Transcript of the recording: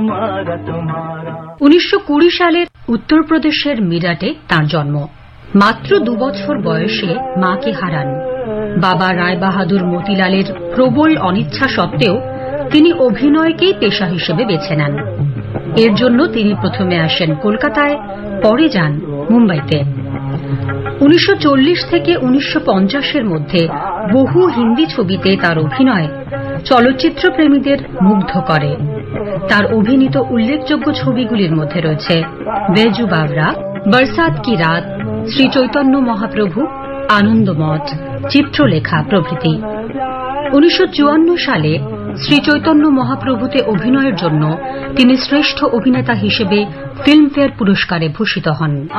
1920 সালের উত্তরপ্রদেশের মিরাটে তাঁর জন্ম। মাত্র 2 বছর বয়সে মাকে হারান। বাবা রায় বাহাদুর মতিলালের প্রবল অনিচ্ছা সত্ত্বেও তিনি অভিনয়কেই পেশা হিসেবে বেছে নেন। এর জন্য তিনি প্রথমে আসেন কলকাতায়, পরে যান মুম্বাইতে। 1940 থেকে 1950-এর মধ্যে বহু হিন্দি ছবিতে তার অভিনয় চলচ্চিত্র প্রেমীদের মুগ্ধ করে। তার অভিনীত উল্লেখযোগ্য ছবিগুলির মধ্যে রয়েছে বেজু বাবরা, বরসাত কি রাত, শ্রী চৈতন্য মহাপ্রভু, আনন্দমঠ, চিত্রলেখা প্রভৃতি। 1954 সালে শ্রী চৈতন্য মহাপ্রভুতে অভিনয়ের জন্য তিনি শ্রেষ্ঠ অভিনেতা হিসেবে ফিল্মফেয়ার পুরস্কারে ভূষিত হন।